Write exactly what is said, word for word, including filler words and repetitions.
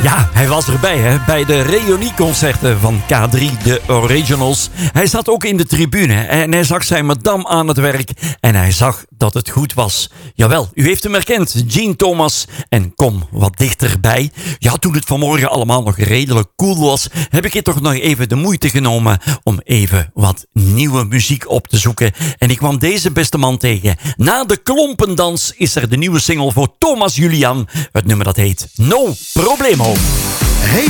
Ja, hij was erbij hè, bij de reunieconcerten van K drie, de Originals. Hij zat ook in de tribune en hij zag zijn madame aan het werk en hij zag dat het goed was. Jawel, u heeft hem herkend, Gene Thomas. En kom wat dichterbij. Ja, toen het vanmorgen allemaal nog redelijk cool was, heb ik hier toch nog even de moeite genomen om even wat nieuwe muziek op te zoeken. En ik kwam deze beste man tegen. Na de klompendans is er de nieuwe single voor Thomas Julian. Het nummer dat heet No Problemo. Hey